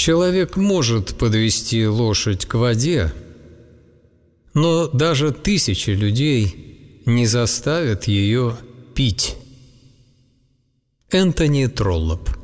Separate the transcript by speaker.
Speaker 1: Человек может подвести лошадь к воде, но даже 1000 людей не заставят ее пить. Энтони Троллоп.